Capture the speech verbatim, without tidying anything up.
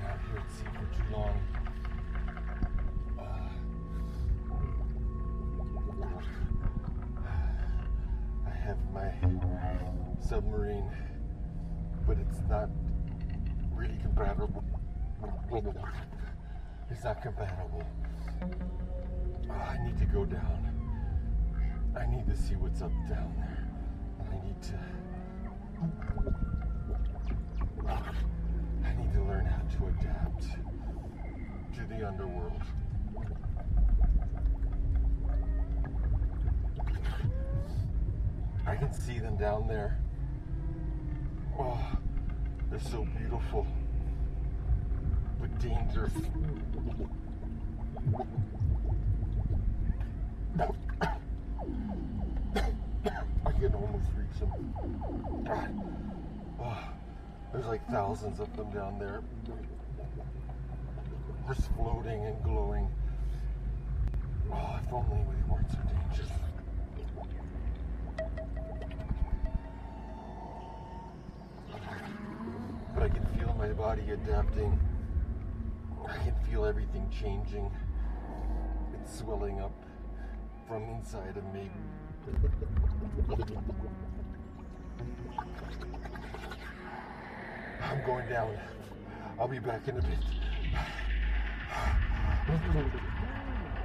out here at sea for too long. Uh, I have my submarine, but it's not really compatible. It's not compatible. Uh, I need to go down. I need to see what's up down there. And I need to... I need to learn how to adapt to the underworld. I can see them down there. Oh, they're so beautiful, but dangerous. I can almost reach them. Oh, there's like thousands of them down there, just floating and glowing. Oh, if only we weren't so dangerous. But I can feel my body adapting. I can feel everything changing. It's swelling up from inside of me. I'm going down. I'll be back in a bit.